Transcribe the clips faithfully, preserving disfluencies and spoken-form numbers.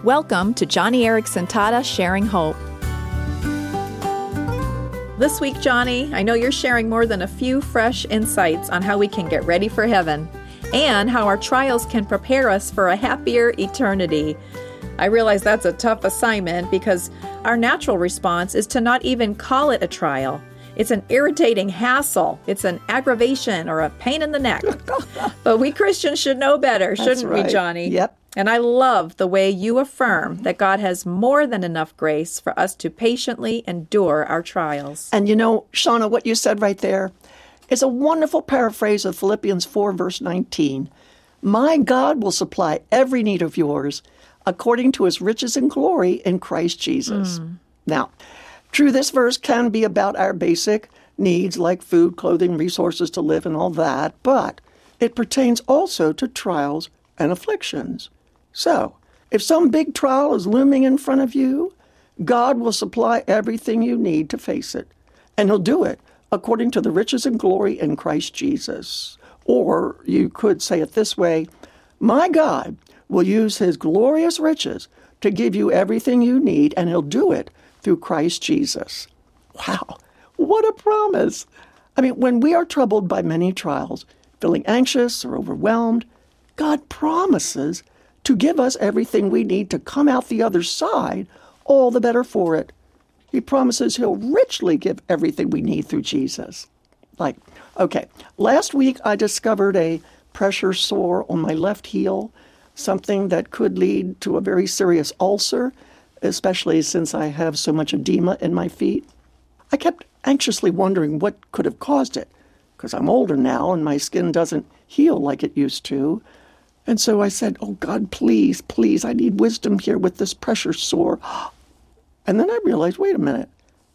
Welcome to Johnny Erickson Tada Sharing Hope. This week, Johnny, I know you're sharing more than a few fresh insights on how we can get ready for heaven and how our trials can prepare us for a happier eternity. I realize that's a tough assignment because our natural response is to not even call it a trial. It's an irritating hassle. It's an aggravation or a pain in the neck. But we Christians should know better, shouldn't That's right. we, Johnny? Yep. And I love the way you affirm that God has more than enough grace for us to patiently endure our trials. And you know, Shauna, what you said right there is a wonderful paraphrase of Philippians four, verse nineteen. My God will supply every need of yours according to his riches and glory in Christ Jesus. Mm. Now, true, this verse can be about our basic needs like food, clothing, resources to live, and all that, but it pertains also to trials and afflictions. So, if some big trial is looming in front of you, God will supply everything you need to face it, and he'll do it according to the riches and glory in Christ Jesus. Or you could say it this way, my God will use his glorious riches to give you everything you need, and he'll do it through Christ Jesus. Wow, what a promise. I mean, when we are troubled by many trials, feeling anxious or overwhelmed, God promises to give us everything we need to come out the other side, all the better for it. He promises he'll richly give everything we need through Jesus. Like, okay, last week I discovered a pressure sore on my left heel, something that could lead to a very serious ulcer, especially since I have so much edema in my feet. I kept anxiously wondering what could have caused it, because I'm older now and my skin doesn't heal like it used to. And so I said, oh, God, please, please, I need wisdom here with this pressure sore. And then I realized, wait a minute,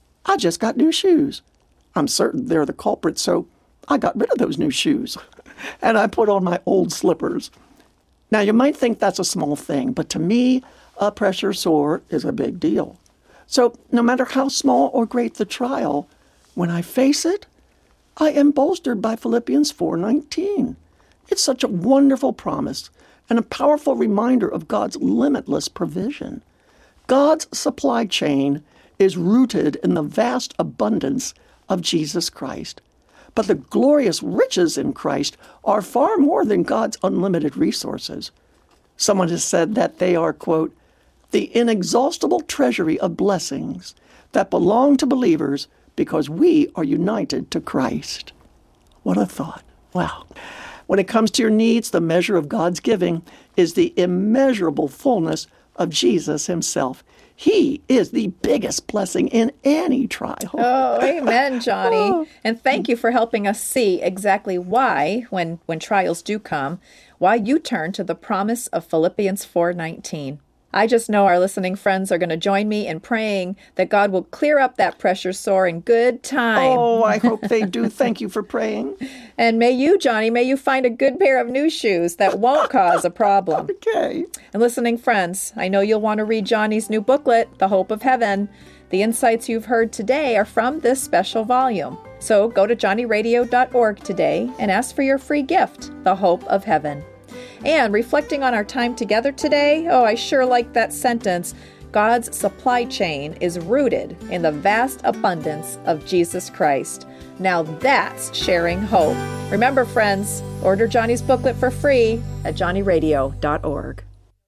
I just got new shoes. I'm certain they're the culprit, so I got rid of those new shoes. And I put on my old slippers. Now, you might think that's a small thing, but to me, a pressure sore is a big deal. So no matter how small or great the trial, when I face it, I am bolstered by Philippians four nineteen. It's such a wonderful promise and a powerful reminder of God's limitless provision. God's supply chain is rooted in the vast abundance of Jesus Christ. But the glorious riches in Christ are far more than God's unlimited resources. Someone has said that they are, quote, the inexhaustible treasury of blessings that belong to believers because we are united to Christ. What a thought. Wow. When it comes to your needs, the measure of God's giving is the immeasurable fullness of Jesus himself. He is the biggest blessing in any trial. Oh, amen, Johnny. Oh. And thank you for helping us see exactly why, when, when trials do come, why you turn to the promise of Philippians four nineteen. I just know our listening friends are going to join me in praying that God will clear up that pressure sore in good time. Oh, I hope they do. Thank you for praying. And may you, Johnny, may you find a good pair of new shoes that won't cause a problem. Okay. And listening friends, I know you'll want to read Johnny's new booklet, The Hope of Heaven. The insights you've heard today are from this special volume. So go to johnny radio dot org today and ask for your free gift, The Hope of Heaven. And reflecting on our time together today, oh, I sure like that sentence. God's supply chain is rooted in the vast abundance of Jesus Christ. Now that's sharing hope. Remember, friends, order Johnny's booklet for free at johnny radio dot org.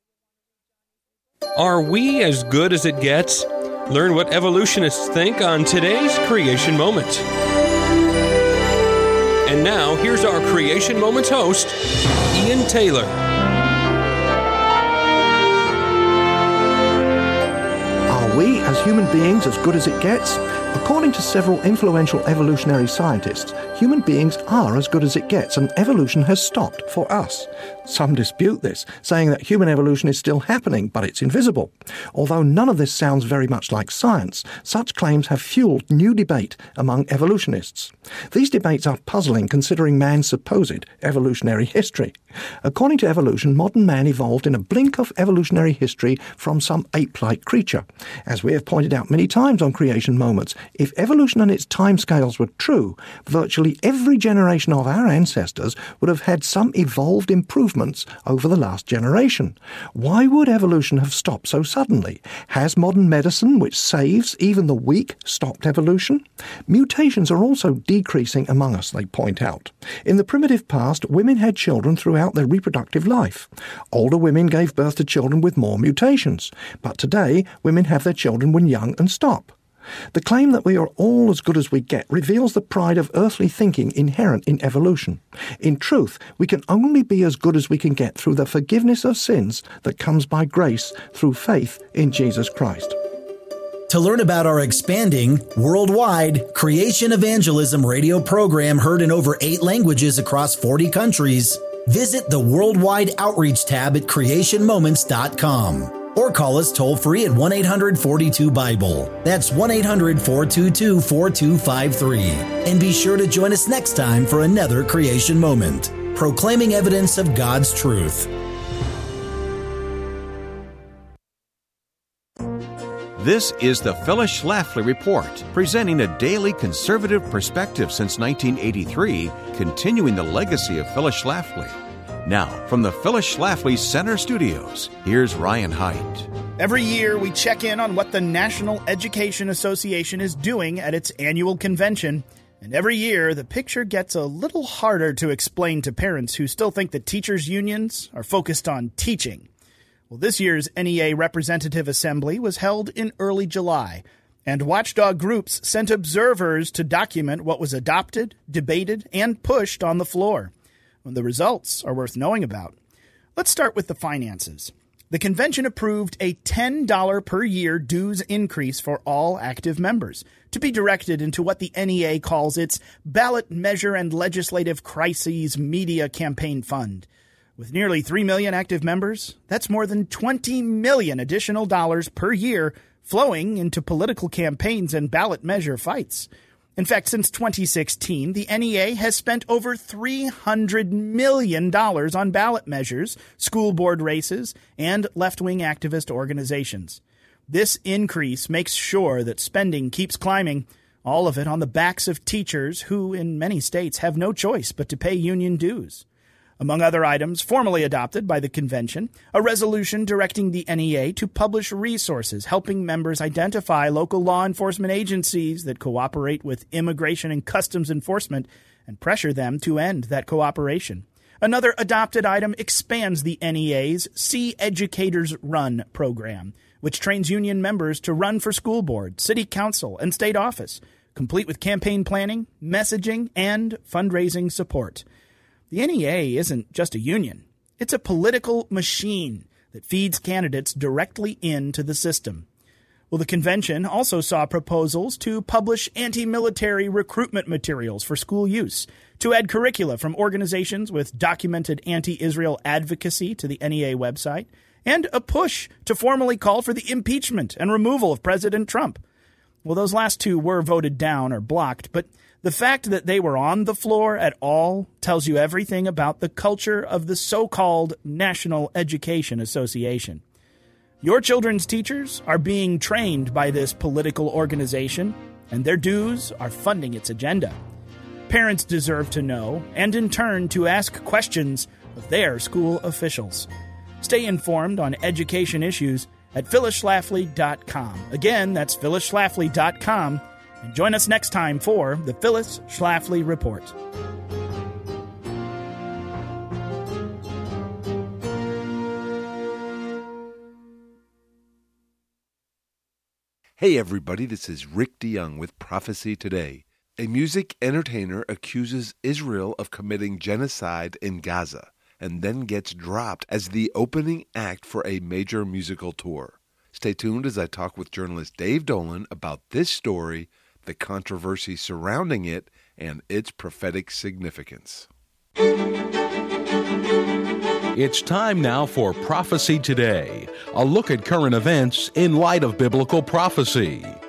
Are we as good as it gets? Learn what evolutionists think on today's Creation Moment. And now, here's our Creation Moments host, Ian Taylor. Are we, as human beings, as good as it gets? According to several influential evolutionary scientists, human beings are as good as it gets, and evolution has stopped for us. Some dispute this, saying that human evolution is still happening, but it's invisible. Although none of this sounds very much like science, such claims have fueled new debate among evolutionists. These debates are puzzling considering man's supposed evolutionary history. According to evolution, modern man evolved in a blink of evolutionary history from some ape-like creature. As we have pointed out many times on Creation Moments, If evolution and its timescales were true, virtually every generation of our ancestors would have had some evolved improvements over the last generation. Why would evolution have stopped so suddenly? Has modern medicine, which saves even the weak, stopped evolution? Mutations are also decreasing among us, they point out. In the primitive past, women had children throughout their reproductive life. Older women gave birth to children with more mutations. But today, women have their children when young and stop. The claim that we are all as good as we get reveals the pride of earthly thinking inherent in evolution. In truth, we can only be as good as we can get through the forgiveness of sins that comes by grace through faith in Jesus Christ. To learn about our expanding, worldwide, Creation Evangelism radio program heard in over eight languages across forty countries, visit the Worldwide Outreach tab at creation moments dot com or call us toll-free at one eight hundred four two Bible. That's one eight hundred four two two four two five three. And be sure to join us next time for another Creation Moment, proclaiming evidence of God's truth. This is the Phyllis Schlafly Report, presenting a daily conservative perspective since nineteen eighty-three, continuing the legacy of Phyllis Schlafly. Now, from the Phyllis Schlafly Center Studios, here's Ryan Haidt. Every year, we check in on what the National Education Association is doing at its annual convention. And every year, the picture gets a little harder to explain to parents who still think that teachers' unions are focused on teaching. Well, this year's N E A Representative Assembly was held in early July, and watchdog groups sent observers to document what was adopted, debated, and pushed on the floor. Well, the results are worth knowing about. Let's start with the finances. The convention approved a ten dollars per year dues increase for all active members to be directed into what the N E A calls its Ballot Measure and Legislative Crises Media Campaign Fund. With nearly three million active members, that's more than twenty million additional dollars per year flowing into political campaigns and ballot measure fights. In fact, since twenty sixteen, the N E A has spent over three hundred million dollars on ballot measures, school board races, and left-wing activist organizations. This increase makes sure that spending keeps climbing, all of it on the backs of teachers who, in many states, have no choice but to pay union dues. Among other items formally adopted by the convention, a resolution directing the N E A to publish resources helping members identify local law enforcement agencies that cooperate with Immigration and Customs Enforcement and pressure them to end that cooperation. Another adopted item expands the N E A's See Educators Run program, which trains union members to run for school board, city council, and state office, complete with campaign planning, messaging, and fundraising support. The N E A isn't just a union. It's a political machine that feeds candidates directly into the system. Well, the convention also saw proposals to publish anti-military recruitment materials for school use, to add curricula from organizations with documented anti-Israel advocacy to the N E A website, and a push to formally call for the impeachment and removal of President Trump. Well, those last two were voted down or blocked, but the fact that they were on the floor at all tells you everything about the culture of the so-called National Education Association. Your children's teachers are being trained by this political organization, and their dues are funding its agenda. Parents deserve to know, and in turn to ask questions of their school officials. Stay informed on education issues at phyllis schlafly dot com. Again, that's phyllis schlafly dot com. And join us next time for the Phyllis Schlafly Report. Hey everybody, this is Rick DeYoung with Prophecy Today. A music entertainer accuses Israel of committing genocide in Gaza and then gets dropped as the opening act for a major musical tour. Stay tuned as I talk with journalist Dave Dolan about this story, the controversy surrounding it, and its prophetic significance. It's time now for Prophecy Today, a look at current events in light of biblical prophecy.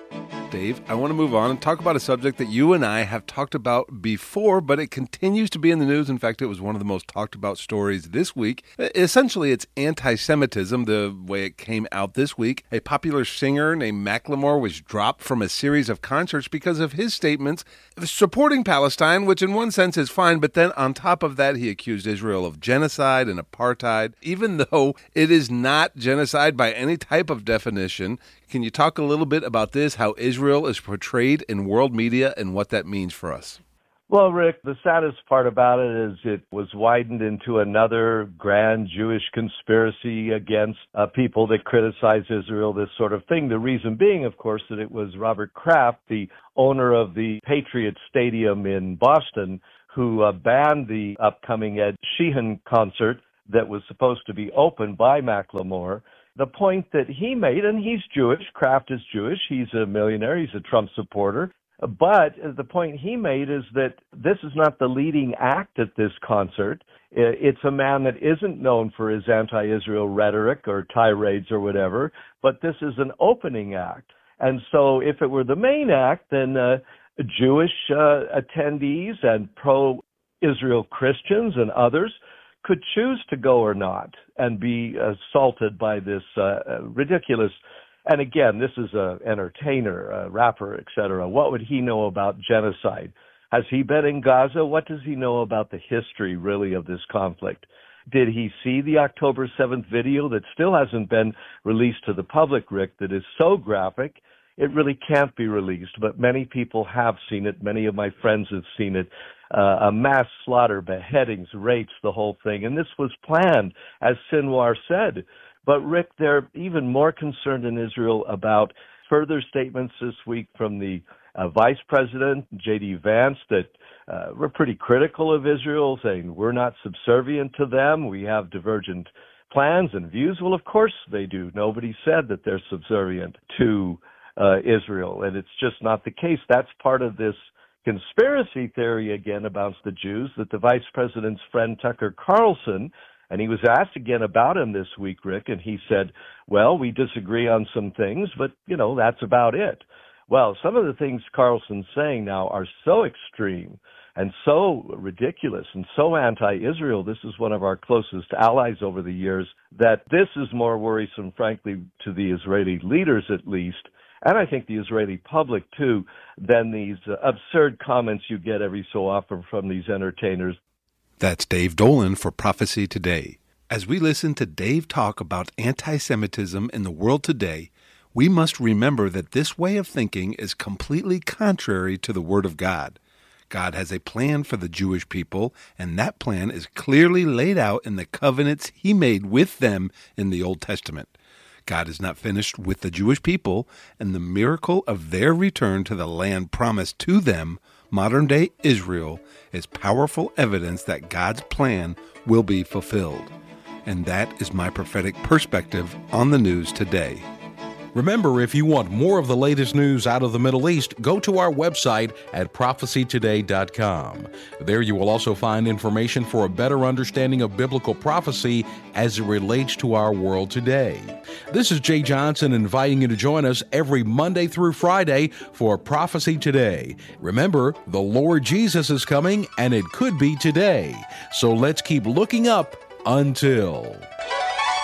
Dave, I want to move on and talk about a subject that you and I have talked about before, but it continues to be in the news. In fact, it was one of the most talked about stories this week. Essentially, it's anti-Semitism, the way it came out this week. A popular singer named Macklemore was dropped from a series of concerts because of his statements supporting Palestine, which in one sense is fine, but then on top of that, he accused Israel of genocide and apartheid, even though it is not genocide by any type of definition. Can you talk a little bit about this, how Israel is portrayed in world media and what that means for us? Well, Rick, the saddest part about it is it was widened into another grand Jewish conspiracy against uh, people that criticize Israel, this sort of thing. The reason being, of course, that it was Robert Kraft, the owner of the Patriot Stadium in Boston, who uh, banned the upcoming Ed Sheehan concert that was supposed to be opened by Macklemore. The point that he made, and he's Jewish, Kraft is Jewish, he's a millionaire, he's a Trump supporter, but the point he made is that this is not the leading act at this concert. It's a man that isn't known for his anti-Israel rhetoric or tirades or whatever, but this is an opening act. And so if it were the main act, then uh, Jewish uh, attendees and pro-Israel Christians and others could choose to go or not and be assaulted by this uh, ridiculous. And again, this is an entertainer, a rapper, et cetera. What would he know about genocide? Has he been in Gaza? What does he know about the history, really, of this conflict? Did he see the October seventh video that still hasn't been released to the public, Rick, that is so graphic? It really can't be released, but many people have seen it. Many of my friends have seen it. Uh, a mass slaughter, beheadings, rapes, the whole thing. And this was planned, as Sinwar said. But, Rick, they're even more concerned in Israel about further statements this week from the uh, Vice President, J D Vance, that uh, were pretty critical of Israel, saying we're not subservient to them. We have divergent plans and views. Well, of course they do. Nobody said that they're subservient to uh, Israel, and it's just not the case. That's part of this conspiracy theory, again, about the Jews, that the Vice President's friend Tucker Carlson, and he was asked again about him this week, Rick, and he said, well, we disagree on some things, but, you know, that's about it. Well, some of the things Carlson's saying now are so extreme and so ridiculous and so anti-Israel. This is one of our closest allies over the years, that this is more worrisome, frankly, to the Israeli leaders at least, and I think the Israeli public too, than these uh, absurd comments you get every so often from these entertainers. That's Dave Dolan for Prophecy Today. As we listen to Dave talk about anti-Semitism in the world today, we must remember that this way of thinking is completely contrary to the Word of God. God has a plan for the Jewish people, and that plan is clearly laid out in the covenants He made with them in the Old Testament. God is not finished with the Jewish people, and the miracle of their return to the land promised to them, modern-day Israel, is powerful evidence that God's plan will be fulfilled. And that is my prophetic perspective on the news today. Remember, if you want more of the latest news out of the Middle East, go to our website at prophecy today dot com. There you will also find information for a better understanding of biblical prophecy as it relates to our world today. This is Jay Johnson inviting you to join us every Monday through Friday for Prophecy Today. Remember, the Lord Jesus is coming, and it could be today. So let's keep looking up until...